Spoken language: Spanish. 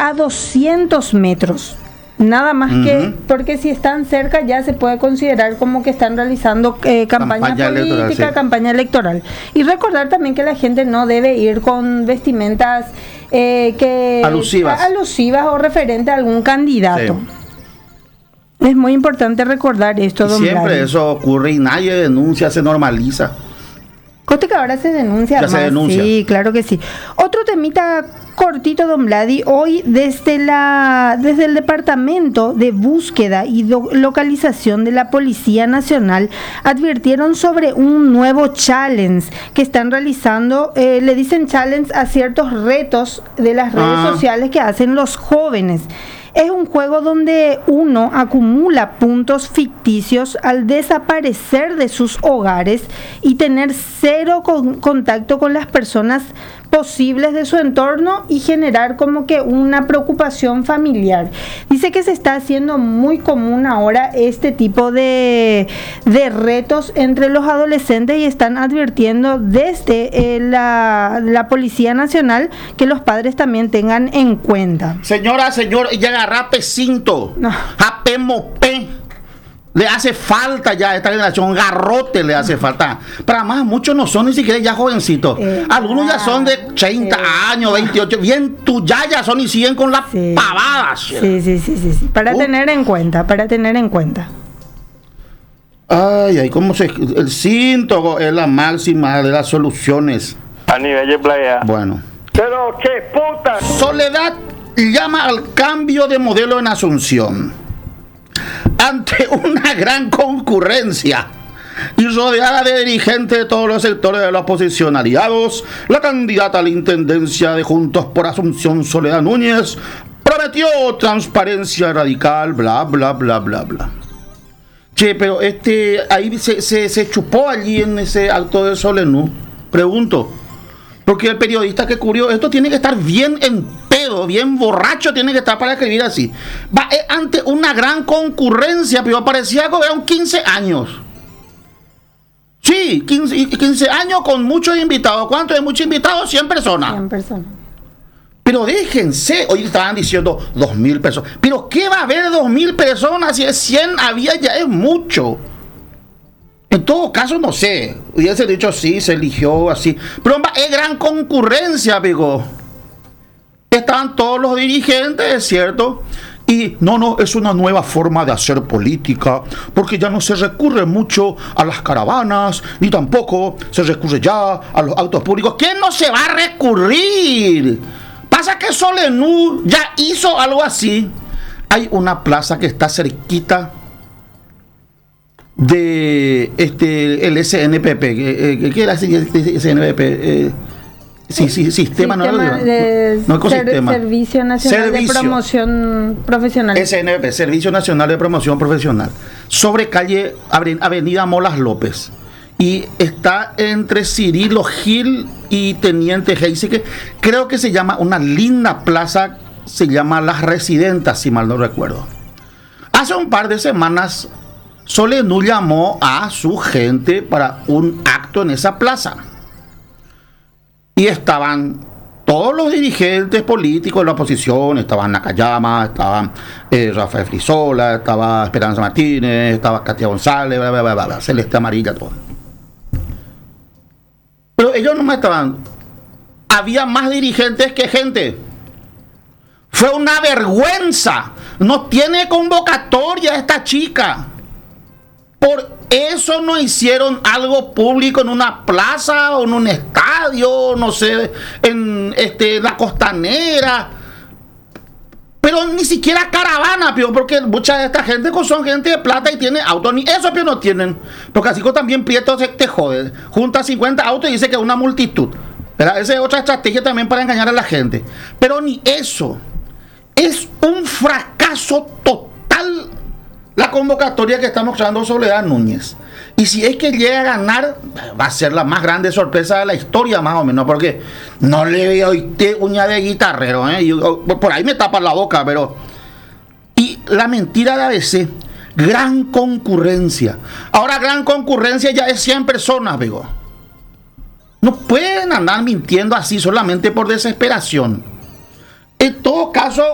a 200 metros. Nada más que, porque si están cerca ya se puede considerar como que están realizando campaña política, electoral, sí. Campaña electoral. Y recordar también que la gente no debe ir con vestimentas alusivas o referente a algún candidato. Sí. Es muy importante recordar esto, don Siempre Vladi. Eso ocurre y nadie denuncia, se normaliza. Coste que ahora se denuncia ya más. Se denuncia. Sí, claro que sí. Otro temita cortito, don Vladi. Hoy desde el Departamento de Búsqueda y Localización de la Policía Nacional advirtieron sobre un nuevo challenge que están realizando. Le dicen challenge a ciertos retos de las redes sociales que hacen los jóvenes. Es un juego donde uno acumula puntos ficticios al desaparecer de sus hogares y tener cero contacto con las personas posibles de su entorno y generar como que una preocupación familiar. Dice que se está haciendo muy común ahora este tipo de retos entre los adolescentes y están advirtiendo desde la Policía Nacional que los padres también tengan en cuenta. Señora, señor, ya agarra pecinto, apemopé. Le hace falta ya a esta generación, garrote le hace falta. Para más, muchos no son ni siquiera ya jovencitos. Algunos ya son de 30 años, 28. Bien, ya son y siguen con las pavadas. Sí. Para tener en cuenta. Ay, el cinto es la máxima de las soluciones. A nivel de playa. Bueno. Pero qué puta. Soledad llama al cambio de modelo en Asunción. Ante una gran concurrencia y rodeada de dirigentes de todos los sectores de la oposición aliados, la candidata a la intendencia de Juntos por Asunción, Soledad Núñez, prometió transparencia radical, bla, bla, bla, bla, bla. Che, pero ahí se chupó allí en ese acto de Solenú, pregunto. Porque el periodista que cubrió esto tiene que estar bien en pedo, bien borracho tiene que estar para escribir así. Va ante una gran concurrencia, pero parecía que eran 15 años. Sí, 15 años con muchos invitados. ¿Cuántos de muchos invitados? 100 personas. 100 personas. Pero déjense, hoy estaban diciendo 2.000 personas. Pero ¿qué va a haber 2.000 personas? Si es 100 había, ya es mucho. En todo caso, no sé, hubiese dicho sí, se eligió así. Pero es gran concurrencia, amigo. Estaban todos los dirigentes, ¿es cierto? Y no, es una nueva forma de hacer política, porque ya no se recurre mucho a las caravanas, ni tampoco se recurre ya a los actos públicos. ¿Quién no se va a recurrir? Pasa que Solenú ya hizo algo así. Hay una plaza que está cerquita de el SNPP, ¿qué era el SNPP? Sistema Servicio Nacional de Promoción Profesional. SNPP, Servicio Nacional de Promoción Profesional, sobre calle Avenida Molas López, y está entre Cirilo Gil y Teniente Heisy, que creo que se llama una linda plaza, se llama Las Residentas, si mal no recuerdo. Hace un par de semanas Solenú llamó a su gente para un acto en esa plaza. Y estaban todos los dirigentes políticos de la oposición, estaban Nakayama, estaban Rafael Frisola, estaba Esperanza Martínez, estaba Katia González, bla, bla, bla, bla, Celeste Amarilla, todo. Pero ellos no estaban. Había más dirigentes que gente. Fue una vergüenza. No tiene convocatoria esta chica. Por eso no hicieron algo público en una plaza o en un estadio, no sé, en la Costanera. Pero ni siquiera caravana, pio, porque mucha de esta gente son gente de plata y tiene autos. Ni eso, pio, no tienen. Porque así como también Prieto te jode. Junta 50 autos y dice que es una multitud. Pero esa es otra estrategia también para engañar a la gente. Pero ni eso. Es un fracaso total la convocatoria que está mostrando Soledad Núñez. Y si es que llega a ganar, va a ser la más grande sorpresa de la historia, más o menos, porque no le veo uña de guitarrero, por ahí me tapa la boca, pero... Y la mentira de ABC, gran concurrencia. Ahora gran concurrencia ya es 100 personas, amigo. No pueden andar mintiendo así solamente por desesperación. En todo caso,